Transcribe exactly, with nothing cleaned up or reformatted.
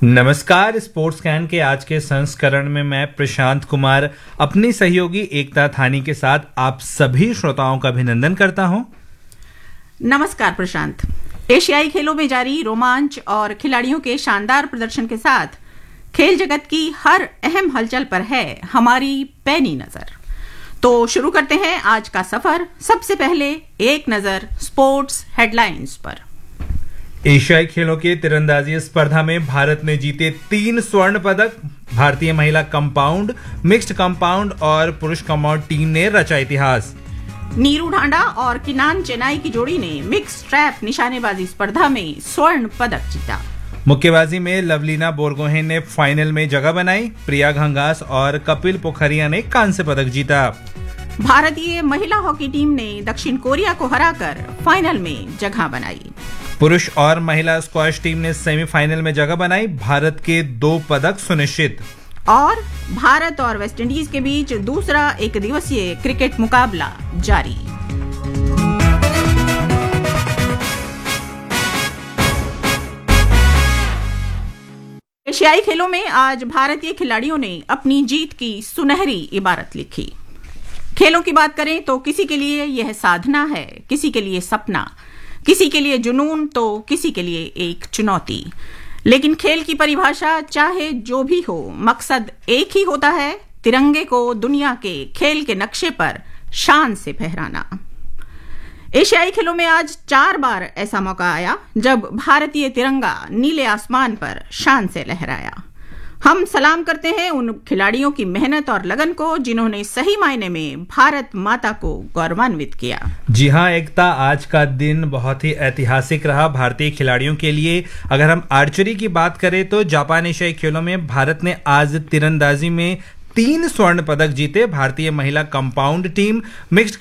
नमस्कार। Sports can के आज के संस्करण में मैं प्रशांत कुमार अपनी सहयोगी एकता थानी के साथ आप सभी श्रोताओं का अभिनंदन करता हूं। नमस्कार प्रशांत। एशियाई खेलों में जारी रोमांच और खिलाड़ियों के शानदार प्रदर्शन के साथ खेल जगत की हर अहम हलचल पर है हमारी पैनी नजर। तो शुरू करते हैं आज का सफर। सबसे पहले एक नजर स्पोर्ट्स हेडलाइंस पर। एशियाई खेलों के तीरंदाजी स्पर्धा में भारत ने जीते तीन स्वर्ण पदक। भारतीय महिला कंपाउंड, मिक्स्ड कंपाउंड और पुरुष कंपाउंड टीम ने रचा इतिहास। नीरू ढांडा और किनान चेनाई की जोड़ी ने मिक्स ट्रैप निशानेबाजी स्पर्धा में स्वर्ण पदक जीता। मुक्केबाजी में लवलीना बोरगोहेन ने फाइनल में जगह बनाई। प्रिया घंगास और कपिल पोखरिया ने कांस्य पदक जीता। भारतीय महिला हॉकी टीम ने दक्षिण कोरिया को हराकर फाइनल में जगह बनाई। पुरुष और महिला स्क्वैश टीम ने सेमीफाइनल में जगह बनाई। भारत के दो पदक सुनिश्चित। और भारत और वेस्टइंडीज के बीच दूसरा एक दिवसीय क्रिकेट मुकाबला जारी। एशियाई खेलों में आज भारतीय खिलाड़ियों ने अपनी जीत की सुनहरी इबारत लिखी। खेलों की बात करें तो किसी के लिए यह साधना है, किसी के लिए सपना, किसी के लिए जुनून तो किसी के लिए एक चुनौती। लेकिन खेल की परिभाषा चाहे जो भी हो, मकसद एक ही होता है, तिरंगे को दुनिया के खेल के नक्शे पर शान से फहराना। एशियाई खेलों में आज चार बार ऐसा मौका आया जब भारतीय तिरंगा नीले आसमान पर शान से लहराया। हम सलाम करते हैं उन खिलाड़ियों की मेहनत और लगन को जिन्होंने सही मायने में भारत माता को गौरवान्वित किया। जी हां एकता, आज का दिन बहुत ही ऐतिहासिक रहा भारतीय खिलाड़ियों के लिए। अगर हम आर्चरी की बात करें तो जापान एशियाई खेलों में भारत ने आज तीरंदाजी में तीन स्वर्ण पदक जीते। भारतीय महिला कंपाउंड टीम, मिक्स्ड